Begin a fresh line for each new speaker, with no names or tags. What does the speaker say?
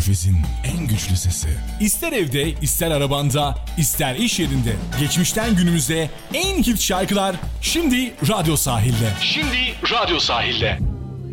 Körfez'in en güçlü sesi. İster evde, ister arabanda, ister iş yerinde. Geçmişten günümüze en hit şarkılar şimdi Radyo Sahil'de.